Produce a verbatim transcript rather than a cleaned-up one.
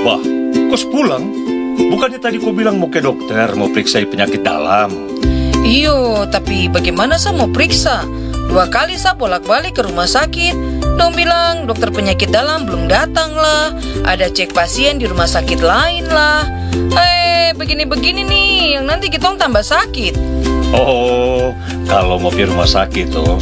Wah, kos pulang? Bukannya tadi kau bilang mau ke dokter, mau periksa penyakit dalam? Iyo, tapi bagaimana saya mau periksa? Dua kali saya bolak-balik ke rumah sakit. Dong bilang dokter penyakit dalam belum datang lah. Ada cek pasien di rumah sakit lain lah. Eh, begini-begini nih, yang nanti kita tambah sakit. Oh, kalau mau ke rumah sakit tuh